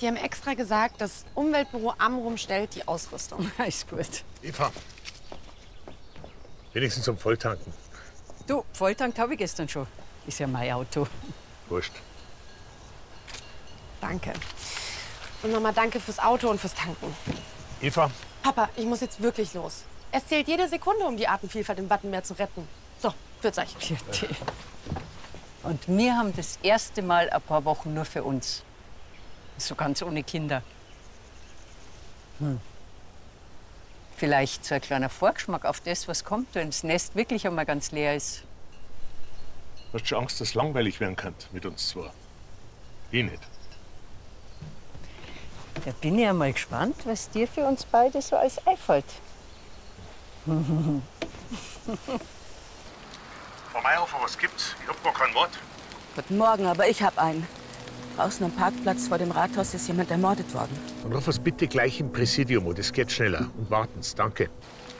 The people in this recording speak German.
Die haben extra gesagt, das Umweltbüro Amrum stellt die Ausrüstung. Ist gut. Eva, wenigstens zum Volltanken. Du, Volltank habe ich gestern schon. Ist ja mein Auto. Wurscht. Danke. Und nochmal danke fürs Auto und fürs Tanken. Eva, Papa, ich muss jetzt wirklich los. Es zählt jede Sekunde, um die Artenvielfalt im Wattenmeer zu retten. So, wird's euch. Vierte. Und wir haben das erste Mal ein paar Wochen nur für uns. So ganz ohne Kinder. Vielleicht so ein kleiner Vorgeschmack auf das, was kommt, wenn das Nest wirklich einmal ganz leer ist. hast du schon Angst, dass es langweilig werden kann mit uns zwei? Ich nicht. Da bin ich ja mal gespannt, was dir für uns beide so als einfällt. Frau Mayhofer, was gibt's? Ich hab gar kein Wort. Guten Morgen, aber ich habe einen. Draußen am Parkplatz vor dem Rathaus ist jemand ermordet worden. Dann ruf es bitte gleich im Präsidium, das geht schneller. Und warten's, danke.